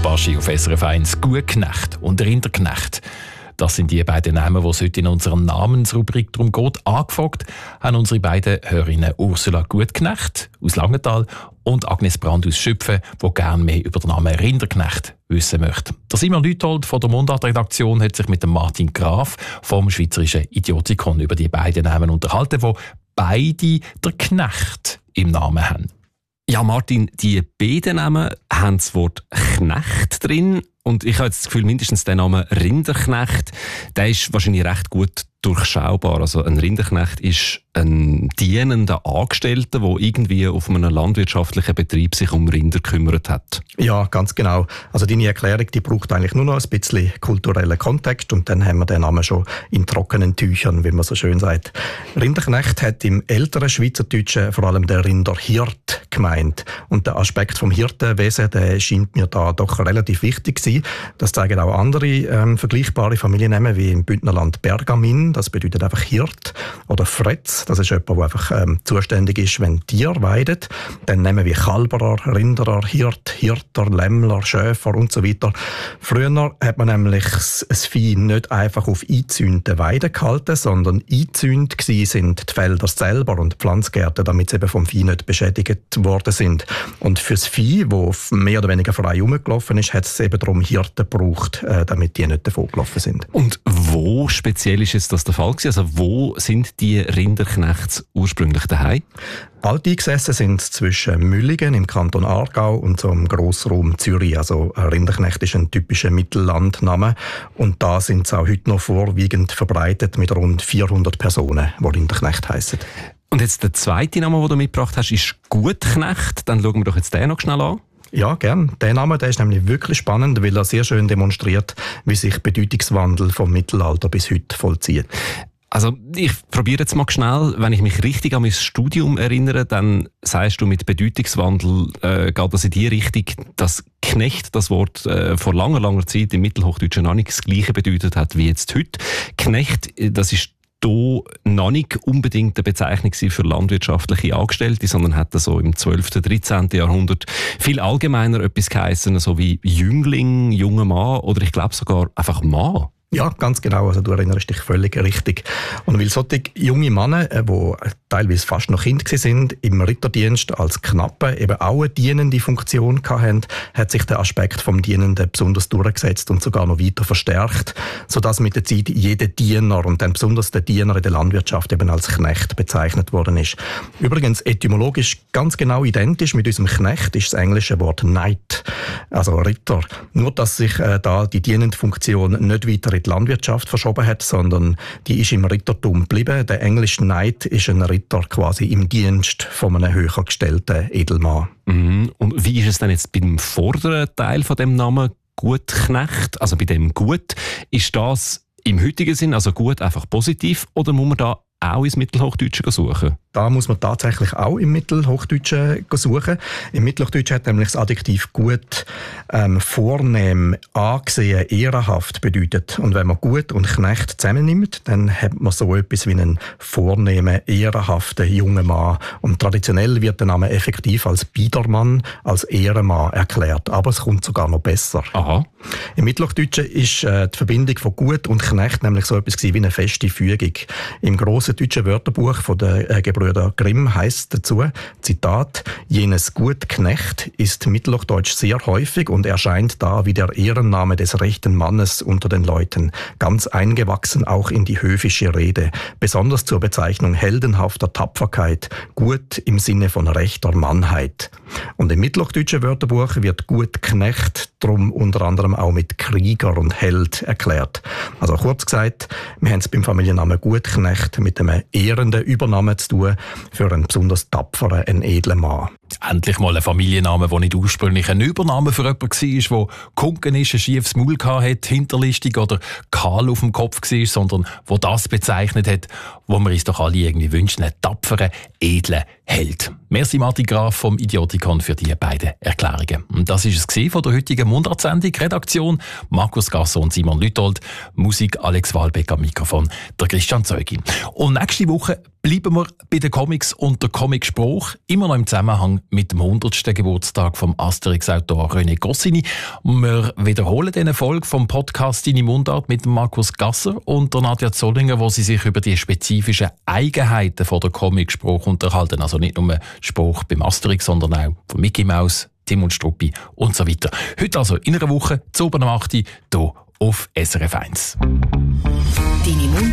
Baschi auf SRF 1, Gutknecht und Rinderknecht. Das sind die beiden Namen, die es heute in unserer Namensrubrik darum geht. Angefragt haben unsere beiden Hörerinnen Ursula Gutknecht aus Langenthal und Agnes Brand aus Schüpfen, die gerne mehr über den Namen Rinderknecht wissen möchte. Der Simon Lüthold von der Mundart-Redaktion hat sich mit dem Martin Graf vom Schweizerischen Idiotikon über die beiden Namen unterhalten, die beide der Knecht im Namen haben. Ja, Martin, die beiden Namen haben das Wort Knecht drin. Und ich habe jetzt das Gefühl, mindestens der Name Rinderknecht, der ist wahrscheinlich recht gut durchschaubar. Also ein Rinderknecht ist ein dienender Angestellter, der irgendwie auf einem landwirtschaftlichen Betrieb sich um Rinder gekümmert hat. Ja, ganz genau. Also deine Erklärung, die braucht eigentlich nur noch ein bisschen kulturellen Kontext und dann haben wir den Namen schon in trockenen Tüchern, wie man so schön sagt. Rinderknecht hat im älteren Schweizerdeutschen vor allem der Rinderhirt gemeint. Und der Aspekt vom Hirtenwesen, der scheint mir da doch relativ wichtig zu sein. Das zeigen auch andere vergleichbare Familiennamen wie im Bündnerland Bergamin. Das bedeutet einfach Hirt. Oder Fretz, das ist jemand, der einfach zuständig ist, wenn Tiere weiden. Dann nehmen wir Kalberer, Rinderer, Hirt, Hirter, Lämmler, Schäfer und so weiter. Früher hat man nämlich das Vieh nicht einfach auf eingezäunten Weiden gehalten, sondern eingezäunt sind die Felder selber und die Pflanzgärten, damit sie eben vom Vieh nicht beschädigt worden sind. Und für das Vieh, das mehr oder weniger frei rumgelaufen ist, hat es eben darum Hirten gebraucht, damit die nicht davon gelaufen sind. Und wo speziell ist jetzt das der Fall gewesen? Also wo sind die Rinderknechts ursprünglich daheim? Alteingesessen sind zwischen Müllingen im Kanton Aargau und so im Grossraum Zürich. Also Rinderknecht ist ein typischer Mittellandname und da sind sie auch heute noch vorwiegend verbreitet mit rund 400 Personen, die Rinderknecht heissen. Und jetzt der zweite Name, den du mitgebracht hast, ist Gutknecht. Dann schauen wir doch jetzt den noch schnell an. Ja, gern. Der Name, der ist nämlich wirklich spannend, weil er sehr schön demonstriert, wie sich Bedeutungswandel vom Mittelalter bis heute vollzieht. Also ich probiere jetzt mal schnell, wenn ich mich richtig an mein Studium erinnere, dann sagst du mit Bedeutungswandel, geht das in die Richtung, dass Knecht das Wort vor langer, langer Zeit im Mittelhochdeutschen noch nicht das Gleiche bedeutet hat wie jetzt heute. Knecht, das ist hier noch nicht unbedingt eine Bezeichnung für landwirtschaftliche Angestellte, sondern hat so im 12., 13. Jahrhundert viel allgemeiner etwas geheissen, so wie Jüngling, junger Mann oder ich glaube sogar einfach Mann. Ja, ganz genau. Also du erinnerst dich völlig richtig. Und weil solche junge Männer, die teilweise fast noch Kinder waren, im Ritterdienst als Knappe eben auch eine dienende Funktion hatten, hat sich der Aspekt vom Dienenden besonders durchgesetzt und sogar noch weiter verstärkt, sodass mit der Zeit jeder Diener und dann besonders der Diener in der Landwirtschaft eben als Knecht bezeichnet worden ist. Übrigens etymologisch ganz genau identisch mit unserem Knecht ist das englische Wort Knight, also Ritter. Nur, dass sich da die dienende Funktion nicht weiter in die Landwirtschaft verschoben hat, sondern die ist im Rittertum geblieben. Der englische Knight ist ein Ritter quasi im Dienst von einem höher gestellten Edelmann. Mhm. Und wie ist es denn jetzt beim vorderen Teil von dem Namen Gutknecht, also bei dem Gut, ist das im heutigen Sinn, also gut einfach positiv, oder muss man da auch ins Mittelhochdeutsche suchen? Da muss man tatsächlich auch im Mittelhochdeutschen suchen. Im Mittelhochdeutschen hat nämlich das Adjektiv gut vornehm, angesehen, ehrenhaft bedeutet. Und wenn man gut und Knecht zusammennimmt, dann hat man so etwas wie einen vornehmen, ehrenhaften jungen Mann. Und traditionell wird der Name effektiv als Biedermann, als Ehrenmann erklärt. Aber es kommt sogar noch besser. Aha. Im Mittelhochdeutschen ist die Verbindung von gut und Knecht nämlich so etwas wie eine feste Fügung. Im grossen deutschen Wörterbuch von der Gebrüder Grimm heisst dazu, Zitat, jenes Gutknecht ist mittelhochdeutsch sehr häufig und erscheint da wie der Ehrenname des rechten Mannes unter den Leuten, ganz eingewachsen auch in die höfische Rede, besonders zur Bezeichnung heldenhafter Tapferkeit, gut im Sinne von rechter Mannheit. Und im mittelhochdeutschen Wörterbuch wird Gutknecht drum unter anderem auch mit Krieger und Held erklärt. Also kurz gesagt, wir haben es beim Familiennamen Gutknecht mit einem ehrenden Übernamen zu tun für einen besonders tapferen, einen edlen Mann. Endlich mal ein Familienname, der nicht ursprünglich ein Übername für jemanden war, der gekunken ist, ein schiefes Maul hatte, hinterlistig oder kahl auf dem Kopf war, sondern der das bezeichnet hat, was wir uns doch alle irgendwie wünschen, einen tapferen, edlen Held. Merci Martin Graf vom Idiotikon für die beiden Erklärungen. Und das ist es von der heutigen Mundartsendung. Redaktion Markus Gasser und Simon Lüthold. Musik Alex Wahlbeck am Mikrofon, der Christian Zeugi. Und nächste Woche bleiben wir bei den Comics und der Comicspruch, immer noch im Zusammenhang mit dem 100. Geburtstag vom Asterix-Autor René Goscinny. Wir wiederholen diese Folge vom Podcast «Deine Mundart» mit Markus Gasser und der Nadja Zollinger, wo sie sich über die spezifischen Eigenheiten von der Comicspruch unterhalten. Also nicht nur Spruch beim Asterix, sondern auch von Mickey Mouse, Tim und Struppi und so weiter. Heute also in einer Woche, zu oben am 8. hier auf SRF 1. Deine Mundart.